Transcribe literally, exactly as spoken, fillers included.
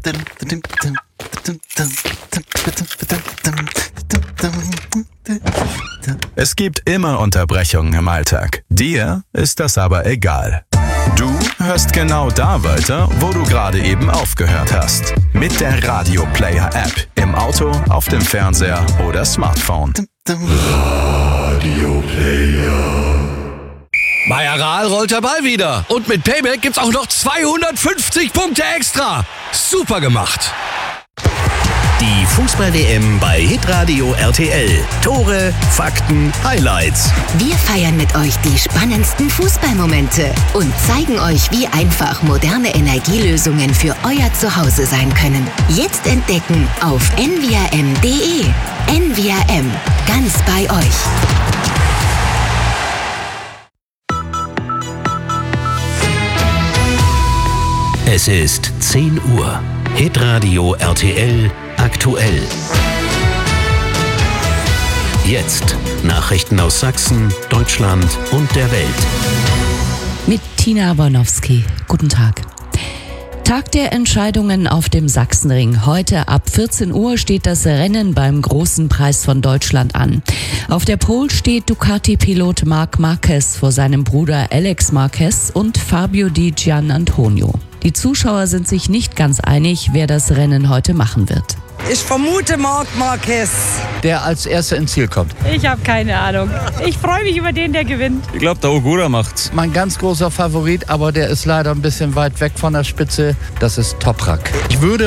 Es gibt immer Unterbrechungen im Alltag. Dir ist das aber egal. Du hörst genau da weiter, wo du gerade eben aufgehört hast. Mit der Radio Player App. Im Auto, auf dem Fernseher oder Smartphone. Radio Player. Majoral rollt der Ball wieder. Und mit Payback gibt's auch noch zweihundertfünfzig Punkte extra. Super gemacht. Die Fußball-W M bei Hitradio R T L. Tore, Fakten, Highlights. Wir feiern mit euch die spannendsten Fußballmomente und zeigen euch, wie einfach moderne Energielösungen für euer Zuhause sein können. Jetzt entdecken auf n v r m punkt d e. N V R M, ganz bei euch. Es ist zehn Uhr. Hitradio R T L aktuell. Jetzt Nachrichten aus Sachsen, Deutschland und der Welt. Mit Tina Bornowski. Guten Tag. Tag der Entscheidungen auf dem Sachsenring. Heute ab vierzehn Uhr steht das Rennen beim Großen Preis von Deutschland an. Auf der Pole steht Ducati-Pilot Marc Marquez vor seinem Bruder Alex Marquez und Fabio Di Gianantonio. Die Zuschauer sind sich nicht ganz einig, wer das Rennen heute machen wird. Ich vermute Marc Marquez, der als Erster ins Ziel kommt. Ich habe keine Ahnung. Ich freue mich über den, der gewinnt. Ich glaube, der Ogura macht's. Mein ganz großer Favorit, aber der ist leider ein bisschen weit weg von der Spitze. Das ist Toprak. Ich würde